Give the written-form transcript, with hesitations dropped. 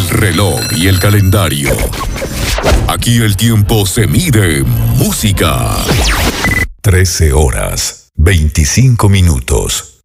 el reloj y el calendario. Aquí el tiempo se mide en música. 13 horas, 25 minutos.